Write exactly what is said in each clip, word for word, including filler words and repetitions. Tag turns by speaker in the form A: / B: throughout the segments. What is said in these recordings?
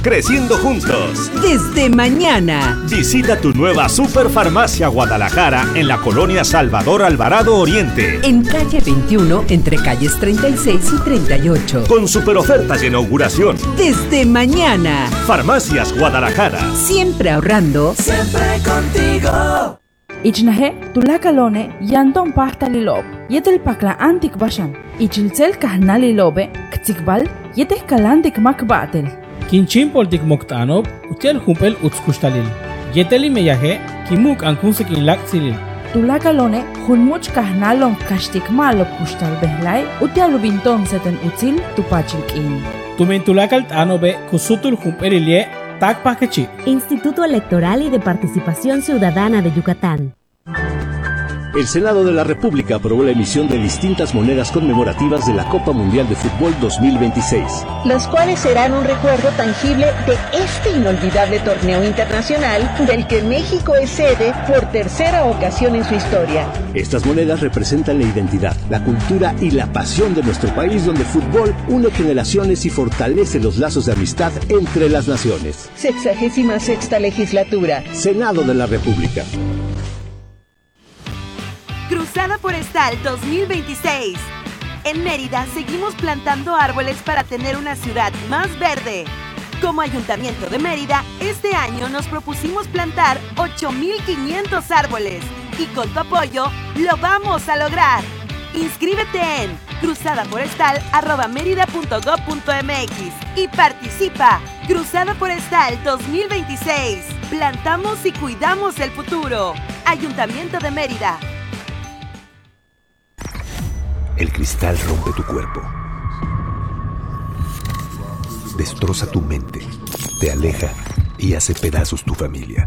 A: creciendo juntos.
B: Desde mañana.
A: Visita tu nueva Superfarmacia Guadalajara en la colonia Salvador Alvarado Oriente.
B: En calle veintiuno, entre calles treinta y seis y treinta y ocho.
A: Con super ofertas de inauguración.
B: Desde mañana.
A: Farmacias Guadalajara.
B: Siempre ahorrando.
C: Siempre contigo.
D: Ichnahe, tulakalone, yanton pasta lilob, yetel pakla antik bashan, ichilcel kahna lilobe, ktikbal, yetes kalantik makbatel.
E: Kinchimpol tik moktanob, utel humpel utskustalil. Yeteli meyahe, kimuk ankunsik in laksilil.
D: Tulakalone, hunmuch kahnalon kashtik malo kustal behlai, utialu binton seten util tupachilkin.
E: Tumen tulakal tanobe, kusutul humpelilie, tak pakechi.
F: Instituto Electoral y de Participación Ciudadana de Yucatán.
G: El Senado de la República aprobó la emisión de distintas monedas conmemorativas de la Copa Mundial de Fútbol dos mil veintiséis.
H: Las cuales serán un recuerdo tangible de este inolvidable torneo internacional del que México es sede por tercera ocasión en su historia.
G: Estas monedas representan la identidad, la cultura y la pasión de nuestro país, donde el fútbol une generaciones y fortalece los lazos de amistad entre las naciones.
H: Sexagésima sexta legislatura.
G: Senado de la República.
I: Cruzada Forestal dos mil veintiséis. En Mérida seguimos plantando árboles para tener una ciudad más verde. Como Ayuntamiento de Mérida, este año nos propusimos plantar ocho mil quinientos árboles y con tu apoyo lo vamos a lograr. Inscríbete en cruzadaforestal arroba mérida punto gob punto mx y participa. Cruzada Forestal dos mil veintiséis. Plantamos y cuidamos el futuro. Ayuntamiento de Mérida.
J: El cristal rompe tu cuerpo, destroza tu mente, te aleja y hace pedazos tu familia.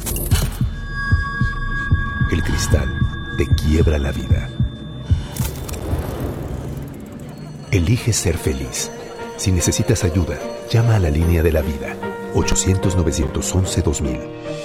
J: El cristal te quiebra la vida. Elige ser feliz. Si necesitas ayuda, llama a la línea de la vida, ochocientos, novecientos once, dos mil.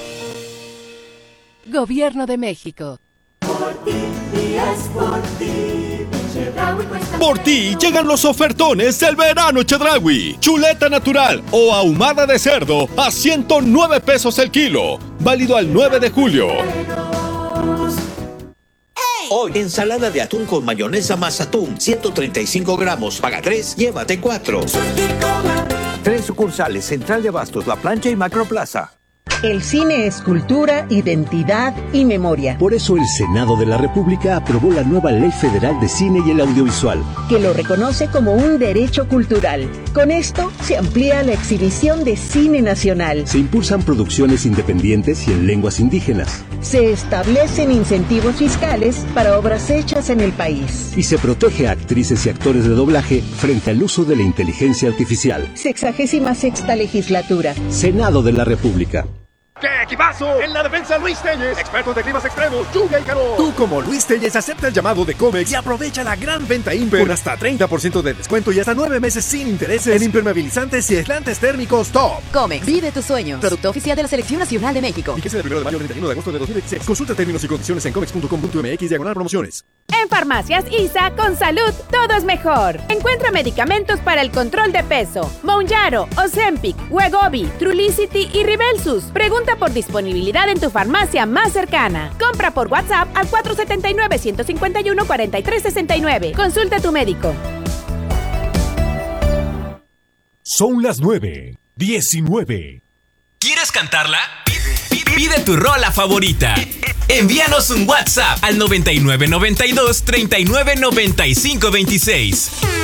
K: Gobierno de México.
C: Por ti y es por ti.
L: Por ti llegan los ofertones del verano Chedraui. Chuleta natural o ahumada de cerdo a ciento nueve pesos el kilo. Válido al nueve de julio.
M: Hoy, ensalada de atún con mayonesa más atún, ciento treinta y cinco gramos, paga tres, llévate cuatro. Tres sucursales, Central de Abastos, La Plancha y Macroplaza.
H: El cine es cultura, identidad y memoria.
G: Por eso el Senado de la República aprobó la nueva Ley Federal de Cine y el Audiovisual,
H: que lo reconoce como un derecho cultural. Con esto se amplía la exhibición de cine nacional.
G: Se impulsan producciones independientes y en lenguas indígenas.
H: Se establecen incentivos fiscales para obras hechas en el país.
G: Y se protege a actrices y actores de doblaje frente al uso de la inteligencia artificial.
H: Sexagésima sexta legislatura.
G: Senado de la República.
N: ¡Qué equipazo! En la defensa, Luis Telles, expertos de climas extremos, lluvia y calor. Tú, como Luis Telles, acepta el llamado de Comex y aprovecha la gran venta Imper con hasta treinta por ciento de descuento y hasta nueve meses sin intereses en impermeabilizantes y aislantes térmicos top.
K: Comex, vive tus sueños. Producto oficial de la Selección Nacional de México.
N: Fíjese del primero de mayo al treinta y uno de agosto de dos mil veintiséis. Consulta términos y condiciones en comex punto com punto mx diagonal promociones.
O: En Farmacias I S A, con salud, todo es mejor. Encuentra medicamentos para el control de peso. Mounjaro, Ozempic, Wegovy, Trulicity y Ribelsus. Pregunta por disponibilidad en tu farmacia más cercana. Compra por WhatsApp al cuatro siete nueve, uno cinco uno, cuatro tres seis nueve. Consulta a tu médico.
P: Son las nueve, diecinueve.
Q: ¿Quieres cantarla? Pide tu rola favorita. Envíanos un WhatsApp al noventa y nueve noventa y dos, treinta y nueve noventa y cinco veintiséis.